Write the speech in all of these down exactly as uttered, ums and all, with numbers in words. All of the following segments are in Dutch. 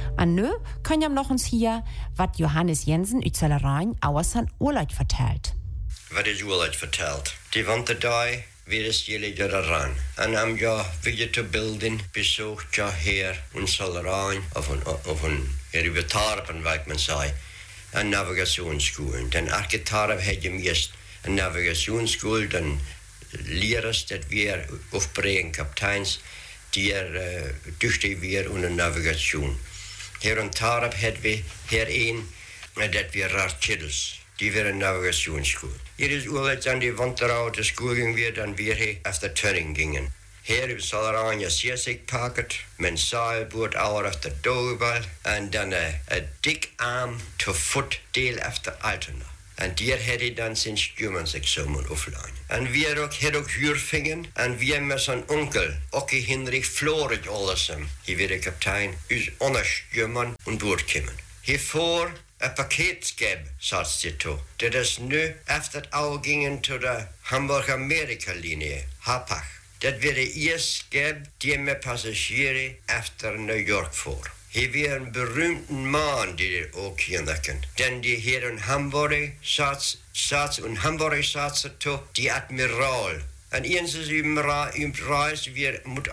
En nu kan je nog eens hier wat Johannes Jensen uit Zellerijn over zijn oorlog vertelt. Wat is oorlog vertelt? Die winterdag weer is jullie er aan. En am ja weer te beelden bezocht ja hier in Zellerijn of een, of een, hier über Tarpen, wat men zei. Een navigationsschool. Dan achter Tarp had je meest een navigationsschool, dan leren dat weer opbrengen kapiteins die er uh, duchtig weer onder navigation. Hier in Tarp hadden we hier een, dat weer Raartjiddels. Die weer een navigationsschool. Hier is oorlog aan die winter de school ging weer, dan weer hier efter Tönning gingen. Hier in Zellerijn je zeerzig pakket, mijn zeilboot over auf de Dogebal en dan een dik arm te voet deel efter Altena. En die had hij dan zijn stuurmansexamen opgeleid. En we ook, had ook huurvingen. En we met zijn onkel, Ocke Hinrich Florit Olsem, hij werd de kapitein, is onderstuurman en boordkomen. Hiervoor een paketschip, zat ze toe. Dat is nu, efter het oude gingen to de Hamburg-Amerika-linie, Hapach. Dat werd de eerste schip die met passagieren efter New York voer. Hij was een beroemde man die er ook hier nakken. Den die hier in Hamburg zat, zat in Hamburg zat ze toe, die admiraal. En eens is hij reis weer moet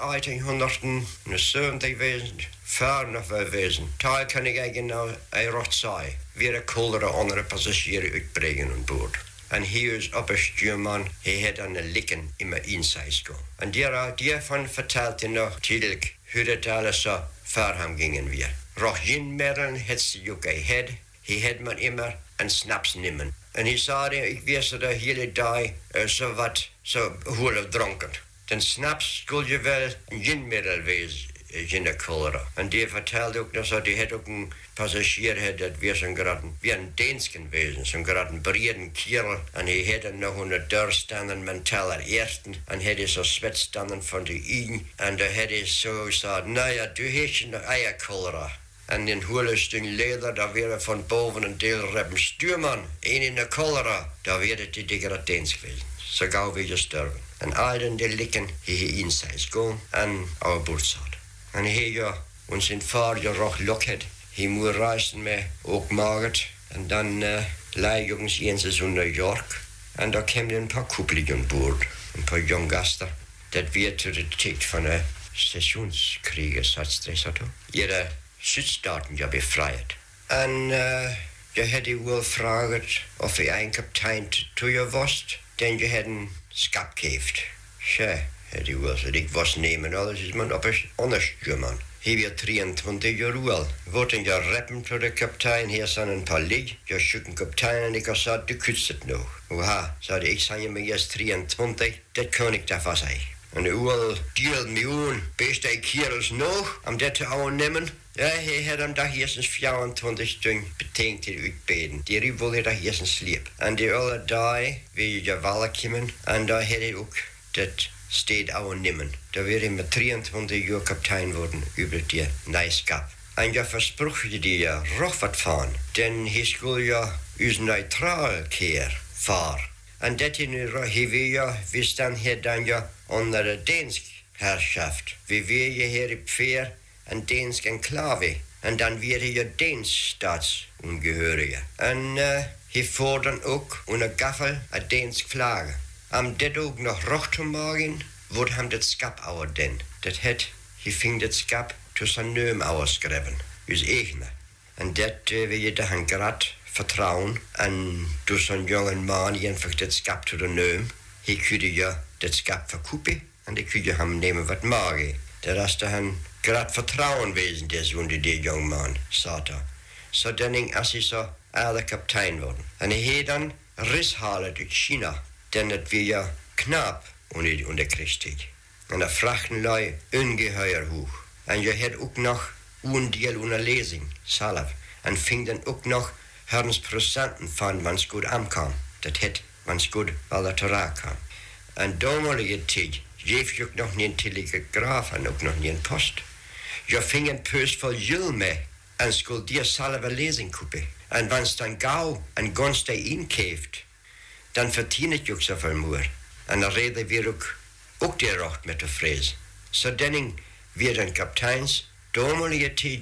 achttienhonderdzeventig wezen, ver nog wel wezen. Daar kan ik eigenlijk een rot zeggen. Weer een kolere andere passagieren uitbrengen aan boord. En hij is op een stuurman, hij had aan de likken in mijn inzijds gaan. En die, daarvan vertelt hij nog tijdelijk hoe dat alles zo ver hem gingen weer. Roch jinmerren had ze ook gehad, hij had man immer een snaps nemen. En hij zei, ik wist de hele dag uh, zo wat, zo hoelig dronken. Den snaps skulle je wel een ginmiddel wezen. In de cholera. En die vertelde ook nog zo, die had ook een passagier, had dat weer zo'n graden, weer een Deensken wezen, zo'n graden breeden kerel. En hij had er nog onder de deur staan met teller eersten. En hij had zo zwet staan van de ien. En daar had hij zo gezegd, nou ja, du heeft je nog eigen cholera. En in hoelisting leder, daar weer van boven een deel reppen stuurman. Eén in de cholera, daar werd het die dikke Deens geweest. Zo gauw weer gestorven. En al die likken, hij hij inzijds gaan en our boord zat. En hij ja, ons in vader roch lok had. Hij moet reizen met ook Margaret. En dan uh, lei jongens eens in New York. En daar kwamen een paar koepelen aan boord. Een paar jong gasten. Dat weer tot de tijd van de seizoenskriegen zat er zo. Ihre Südstaaten ja bevrijd. En uh, je had hij wel gevraagd of hij een kapitein toe je was. Dan je had een schap geeft. Tja. Die was het. Ik was nemen, alles is man op een onderstuurman. Hij werd drieëntwintig jaar oud. Wordt een jaar reppen tot de kapitein. Hier zijn een paar lig. Je zoekt een kapitein en ik zei, du kutst het nog. Oha, zei ik, zei je me eerst drieëntwintig, dat kan ik daarvan zeggen. En hoe deelt me aan, best een kerels nog, om dat te aannemen. Ja, hij had hem daar eerstens vierentwintig stunden betekend uitbeden. Die riep wilde daar eerstens sliep. En die alle dag, wie je wel komen, en daar had hij ook dat steed ouwe nimmen. Daar werd hij met drieëntwintig jaar kapitein worden over die nijskap. En je versproch je die ja roch wat van. Dan hij skulle ja us neutraal keer vaar. En dat hij nu hij weer ja, we staan hier dan ja onder de Deensk herschaft. We weer je hier op veer en Deensk enclave. En dan weer hij je Deens staatsongehörige. En uh, hij voert dan ook onder gaffel een Deensk vlagge. Om dit ook nog roch te maken, wordt hem dat schap ouder den. Dat het, hij ving dat schap tussen neum uitschreven, dus eigen. En dat uh, wil je dan grad vertrouwen. En door zo'n jonge man die einfach dat schap te de neum, hij kun je dat schap verkopen en dan kun je hem nemen wat maken. Dat is dan grad vertrouwen wezen, der zoon die die jonge man, zat er. Zo dan als hij zo aardig kapitein worden. En hij heeft dan rishalen uit China. Dan het weer ja knap onder, onder Christig. En de vrachten lui ungeheuer hoog. En je had ook nog een deel onder lezing, zelf. En ving dan ook nog herrens procenten van wanneer goed aankwam. Dat het wanneer goed wel er te raak kwam. En damalige tijd geef je ook nog niet een telegraaf en ook nog niet een post. Je ving een peus vol jul mee en schuld die zelf een lezing kopen. En wanneer dan gauw en gonst hij inkeeft, dan verdient het je ook zoveel meer. En dan reden we ook, ook die rocht met de vrees. Zo denning weer een kapiteins, damalige tijd ja,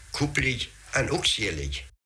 koepelig en ook zielig.